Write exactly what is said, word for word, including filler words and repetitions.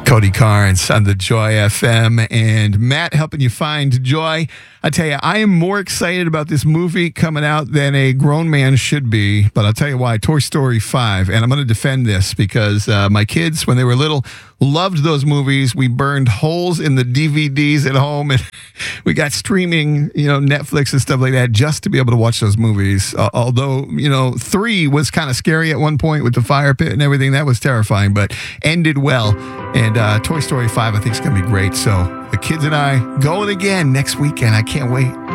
Cody Carnes on the Joy F M and Matt helping you find joy. I tell you, I am more excited about this movie coming out than a grown man should be, but I'll tell you why. Toy Story five, and I'm going to defend this because uh, my kids, when they were little, loved those movies. We burned holes in the D V Ds at home, and we got streaming, you know, Netflix and stuff like that just to be able to watch those movies. Uh, although, you know, three was kind of scary at one point with the fire pit and everything. That was terrifying, but ended well. And uh, Toy Story five, I think, is going to be great. So the kids and I going again next weekend. I can't wait.